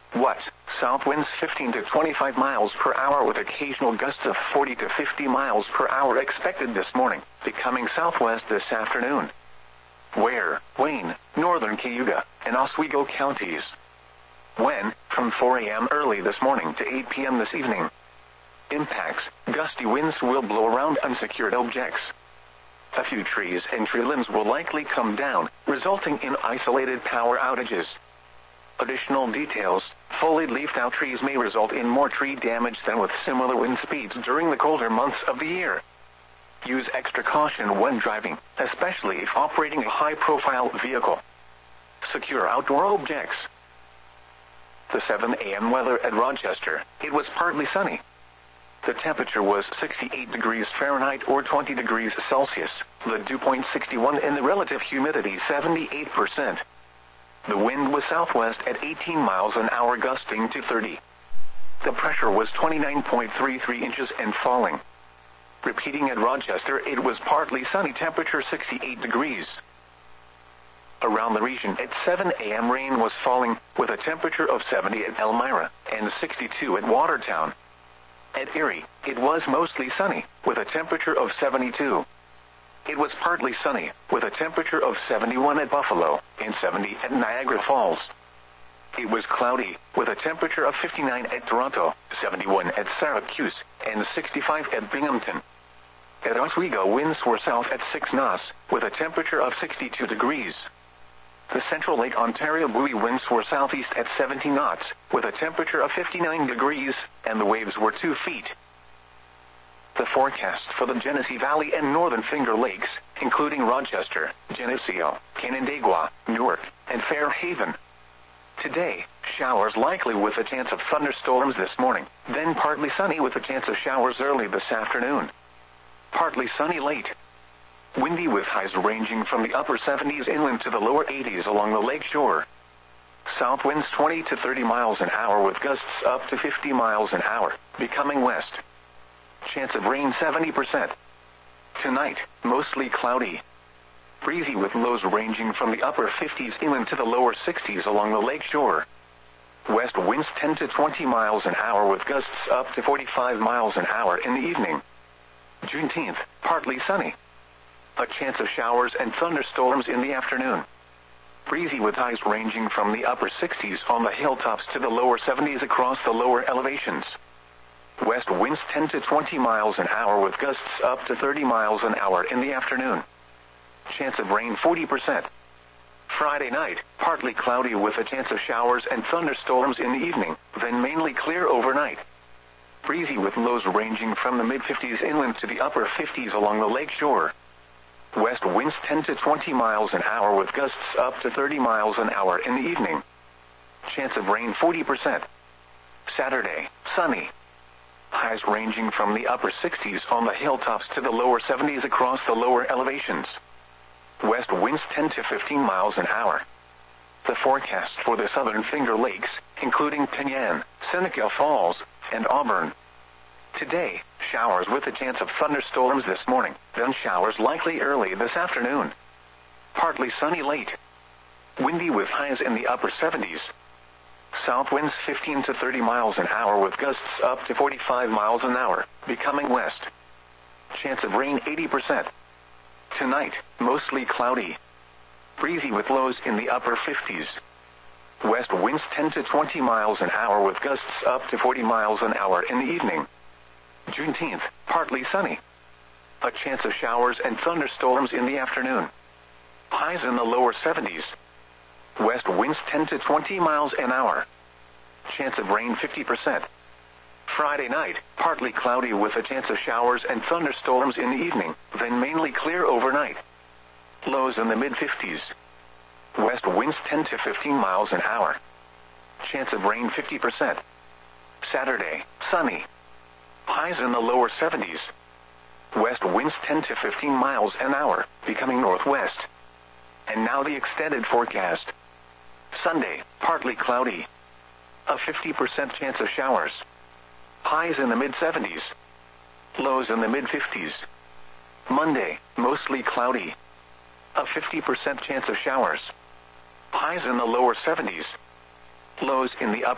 Wet. South winds 15 to 25 miles per hour with occasional gusts of 40 to 50 miles per hour expected this morning, becoming southwest this afternoon. Ware, Wayne, northern Cayuga, and Oswego counties. When, from 4 a.m. early this morning to 8 p.m. this evening. Impacts, gusty winds will blow around unsecured objects. A few trees and tree limbs will likely come down, resulting in isolated power outages. Additional details, fully leafed-out trees may result in more tree damage than with similar wind speeds during the colder months of the year. Use extra caution when driving, especially if operating a high-profile vehicle. Secure outdoor objects. The 7 a.m. weather at Rochester, it was partly sunny. The temperature was 68 degrees Fahrenheit or 20 degrees Celsius, the dew point 61 and the relative humidity 78%. The wind was southwest at 18 miles an hour gusting to 30. The pressure was 29.33 inches and falling. Repeating at Rochester, it was partly sunny, temperature 68 degrees. Around the region at 7 a.m. rain was falling, with a temperature of 70 at Elmira and 62 at Watertown. At Erie, it was mostly sunny, with a temperature of 72. It was partly sunny, with a temperature of 71 at Buffalo and 70 at Niagara Falls. It was cloudy, with a temperature of 59 at Toronto, 71 at Syracuse, and 65 at Binghamton. At Oswego, winds were south at 6 knots, with a temperature of 62 degrees. The Central Lake Ontario buoy winds were southeast at 70 knots, with a temperature of 59 degrees, and the waves were 2 feet. The forecast for the Genesee Valley and Northern Finger Lakes, including Rochester, Geneseo, Canandaigua, Newark, and Fairhaven. Today, showers likely with a chance of thunderstorms this morning, then partly sunny with a chance of showers early this afternoon. Partly sunny late. Windy with highs ranging from the upper 70s inland to the lower 80s along the lake shore. South winds 20 to 30 miles an hour with gusts up to 50 miles an hour, becoming west. Chance of rain 70%. Tonight, mostly cloudy. Breezy with lows ranging from the upper 50s inland to the lower 60s along the lake shore. West winds 10 to 20 miles an hour with gusts up to 45 miles an hour in the evening. Juneteenth, partly sunny. A chance of showers and thunderstorms in the afternoon. Breezy with highs ranging from the upper 60s on the hilltops to the lower 70s across the lower elevations. West winds 10 to 20 miles an hour with gusts up to 30 miles an hour in the afternoon. Chance of rain 40%. Friday night, partly cloudy with a chance of showers and thunderstorms in the evening, then mainly clear overnight. Breezy with lows ranging from the mid-50s inland to the upper 50s along the lake shore. West winds 10 to 20 miles an hour with gusts up to 30 miles an hour in the evening. Chance of rain 40%. Saturday, sunny. Highs ranging from the upper 60s on the hilltops to the lower 70s across the lower elevations. West winds 10 to 15 miles an hour. The forecast for the Southern Finger Lakes, including Penyan, Seneca Falls, and Auburn. Today, showers with a chance of thunderstorms this morning, then showers likely early this afternoon. Partly sunny late. Windy with highs in the upper 70s. South winds 15 to 30 miles an hour with gusts up to 45 miles an hour, becoming west. Chance of rain 80%. Tonight, mostly cloudy. Breezy with lows in the upper 50s. West winds 10 to 20 miles an hour with gusts up to 40 miles an hour in the evening. Juneteenth, partly sunny. A chance of showers and thunderstorms in the afternoon. Highs in the lower 70s. West winds 10 to 20 miles an hour. Chance of rain 50%. Friday night, partly cloudy with a chance of showers and thunderstorms in the evening, then mainly clear overnight. Lows in the mid-50s. West winds 10 to 15 miles an hour. Chance of rain 50%. Saturday, sunny. Highs in the lower 70s. West winds 10 to 15 miles an hour, becoming northwest. And now the extended forecast. Sunday, partly cloudy. A 50% chance of showers. Highs in the mid-70s. Lows in the mid-50s. Monday, mostly cloudy. A 50% chance of showers. Highs in the lower 70s. Lows in the upper